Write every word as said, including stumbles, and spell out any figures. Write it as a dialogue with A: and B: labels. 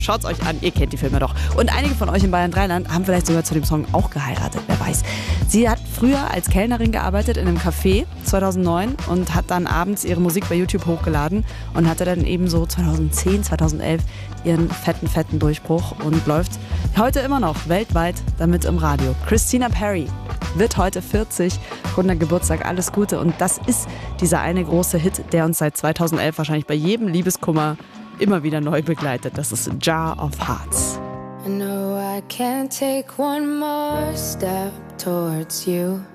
A: Schaut's euch an, ihr kennt die Filme doch. Und einige von euch in Bayern Dreiland haben vielleicht sogar zu dem Song auch geheiratet, wer weiß. Sie hat früher als Kellnerin gearbeitet in einem Café zweitausendneun und hat dann abends ihre Musik bei YouTube hochgeladen und hatte dann eben so zweitausendzehn, zweitausendelf ihren fetten, fetten Durchbruch und läuft heute immer noch weltweit damit im Radio. Christina Perri wird heute vierzig, runder Geburtstag, alles Gute. Und das ist dieser eine große Hit, der uns seit zweitausendelf wahrscheinlich bei jedem Liebeskummer immer wieder neu begleitet. Das ist Jar of Hearts.
B: I know I can't take one more step towards you.